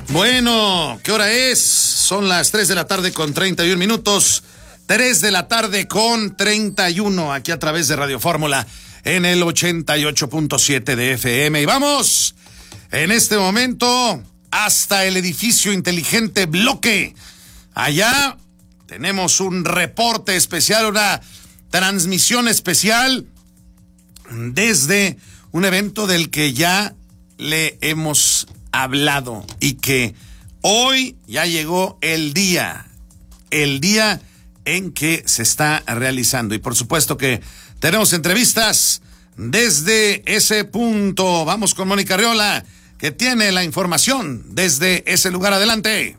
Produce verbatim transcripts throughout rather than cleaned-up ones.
Bueno, ¿qué hora es? Son las tres de la tarde con treinta y un minutos. tres de la tarde con treinta y uno, aquí a través de Radio Fórmula en el ochenta y ocho punto siete de F M. Y vamos, en este momento, hasta el edificio inteligente Bloque. Allá tenemos un reporte especial, una transmisión especial desde un evento del que ya le hemos hablado y que hoy ya llegó el día, el día en que se está realizando. Y por supuesto que tenemos entrevistas desde ese punto. Vamos con Mónica Arriola, que tiene la información desde ese lugar. Adelante.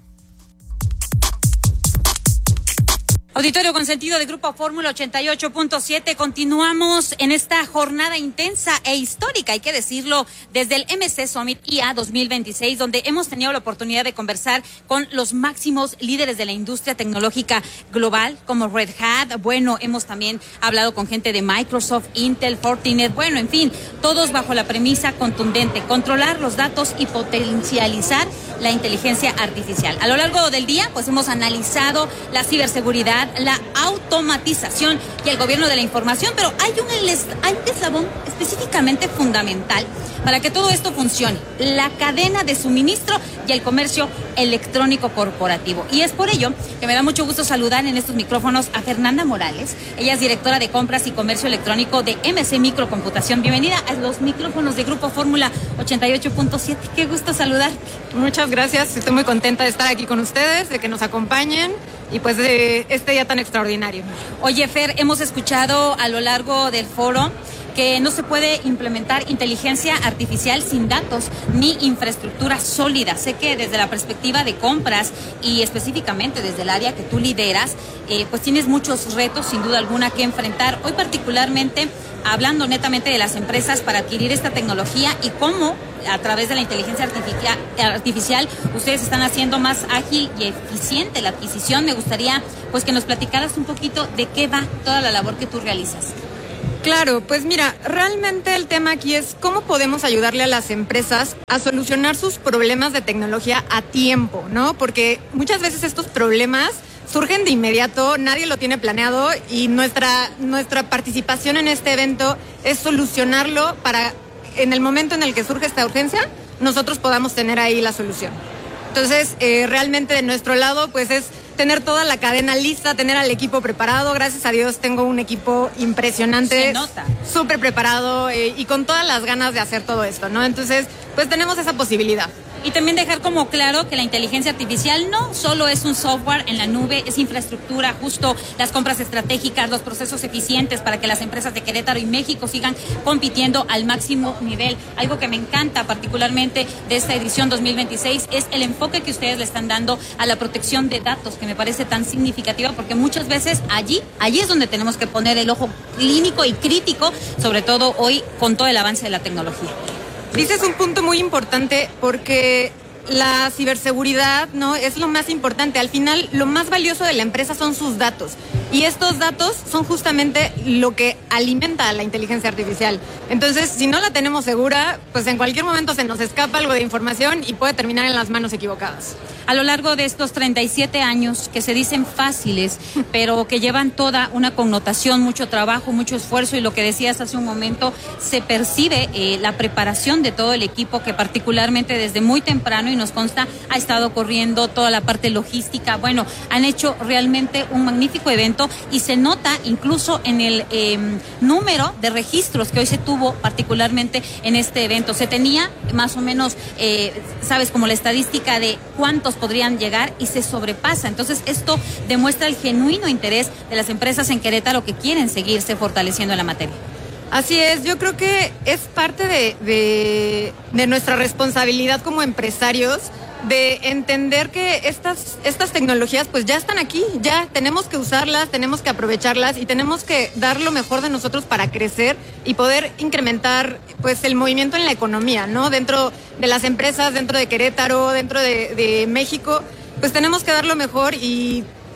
Auditorio consentido de Grupo Fórmula ochenta y ocho punto siete, continuamos en esta jornada intensa e histórica, hay que decirlo, desde el M C Summit I A dos mil veintiséis, donde hemos tenido la oportunidad de conversar con los máximos líderes de la industria tecnológica global, como Red Hat. Bueno, hemos también hablado con gente de Microsoft, Intel, Fortinet, bueno, en fin, todos bajo la premisa contundente: controlar los datos y potencializar la inteligencia artificial. A lo largo del día, pues hemos analizado la ciberseguridad, la automatización y el gobierno de la información, pero hay un, hay un eslabón específicamente fundamental para que todo esto funcione: la cadena de suministro y el comercio electrónico corporativo. Y es por ello que me da mucho gusto saludar en estos micrófonos a Fernanda Morales. Ella es directora de compras y comercio electrónico de M C Microcomputación. Bienvenida a los micrófonos de Grupo Fórmula ochenta y ocho punto siete. Qué gusto saludar. Muchas gracias, estoy muy contenta de estar aquí con ustedes, de que nos acompañen y pues de este día tan extraordinario. Oye, Fer, hemos escuchado a lo largo del foro que no se puede implementar inteligencia artificial sin datos ni infraestructura sólida. Sé que desde la perspectiva de compras y específicamente desde el área que tú lideras, eh, pues tienes muchos retos sin duda alguna que enfrentar. Hoy particularmente hablando netamente de las empresas para adquirir esta tecnología y cómo a través de la inteligencia artificial, artificial ustedes están haciendo más ágil y eficiente la adquisición. Me gustaría pues que nos platicaras un poquito de qué va toda la labor que tú realizas. Claro, pues mira, realmente el tema aquí es cómo podemos ayudarle a las empresas a solucionar sus problemas de tecnología a tiempo, ¿no? Porque muchas veces estos problemas surgen de inmediato, nadie lo tiene planeado y nuestra, nuestra participación en este evento es solucionarlo para, en el momento en el que surge esta urgencia, nosotros podamos tener ahí la solución. Entonces, eh, realmente de nuestro lado, pues es tener toda la cadena lista, tener al equipo preparado. Gracias a Dios tengo un equipo impresionante. Se nota. Súper preparado eh, y con todas las ganas de hacer todo esto, ¿no? Entonces, pues tenemos esa posibilidad. Y también dejar como claro que la inteligencia artificial no solo es un software en la nube, es infraestructura, justo las compras estratégicas, los procesos eficientes para que las empresas de Querétaro y México sigan compitiendo al máximo nivel. Algo que me encanta particularmente de esta edición dos mil veintiséis es el enfoque que ustedes le están dando a la protección de datos, que me parece tan significativa porque muchas veces allí, allí es donde tenemos que poner el ojo clínico y crítico, sobre todo hoy con todo el avance de la tecnología. Dices un punto muy importante porque la ciberseguridad, ¿no?, es lo más importante. Al final, lo más valioso de la empresa son sus datos. Y estos datos son justamente lo que alimenta a la inteligencia artificial. Entonces, si no la tenemos segura, pues en cualquier momento se nos escapa algo de información y puede terminar en las manos equivocadas. A lo largo de estos treinta y siete años que se dicen fáciles, pero que llevan toda una connotación, mucho trabajo, mucho esfuerzo, y lo que decías hace un momento, se percibe eh, la preparación de todo el equipo que particularmente desde muy temprano, y nos consta, ha estado corriendo toda la parte logística. Bueno, han hecho realmente un magnífico evento y se nota incluso en el eh, número de registros que hoy se tuvo particularmente en este evento. Se tenía más o menos, eh, sabes, como la estadística de cuántos podrían llegar y se sobrepasa. Entonces esto demuestra el genuino interés de las empresas en Querétaro que quieren seguirse fortaleciendo en la materia. Así es, yo creo que es parte de, de, de nuestra responsabilidad como empresarios de entender que estas, estas tecnologías pues ya están aquí, ya tenemos que usarlas, tenemos que aprovecharlas y tenemos que dar lo mejor de nosotros para crecer y poder incrementar pues el movimiento en la economía, ¿no? Dentro de las empresas, dentro de Querétaro, dentro de, de México, pues tenemos que dar lo mejor y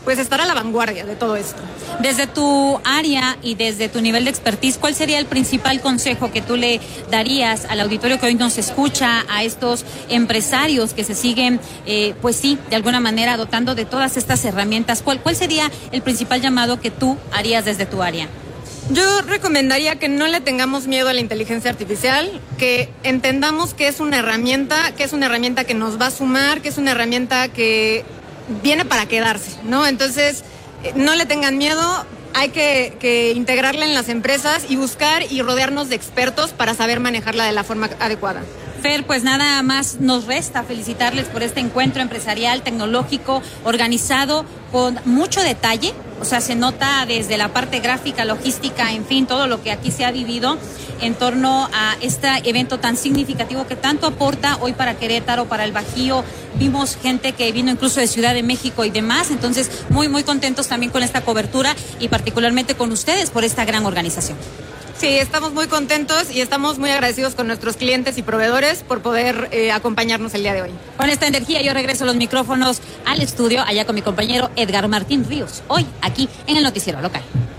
pues estar a la vanguardia de todo esto. Desde tu área y desde tu nivel de expertise, ¿cuál sería el principal consejo que tú le darías al auditorio que hoy nos escucha, a estos empresarios que se siguen, eh, pues sí, de alguna manera dotando de todas estas herramientas? ¿Cuál, cuál sería el principal llamado que tú harías desde tu área? Yo recomendaría que no le tengamos miedo a la inteligencia artificial, que entendamos que es una herramienta, que es una herramienta que nos va a sumar, que es una herramienta que viene para quedarse, ¿no? Entonces, no le tengan miedo, hay que, que integrarla en las empresas y buscar y rodearnos de expertos para saber manejarla de la forma adecuada. Fer, pues nada más nos resta felicitarles por este encuentro empresarial, tecnológico, organizado con mucho detalle. O sea, se nota desde la parte gráfica, logística, en fin, todo lo que aquí se ha vivido en torno a este evento tan significativo que tanto aporta hoy para Querétaro, para el Bajío. Vimos gente que vino incluso de Ciudad de México y demás. Entonces, muy, muy contentos también con esta cobertura y particularmente con ustedes por esta gran organización. Sí, estamos muy contentos y estamos muy agradecidos con nuestros clientes y proveedores por poder eh, acompañarnos el día de hoy. Con esta energía yo regreso los micrófonos al estudio, allá con mi compañero Edgar Martín Ríos, hoy aquí en el Noticiero Local.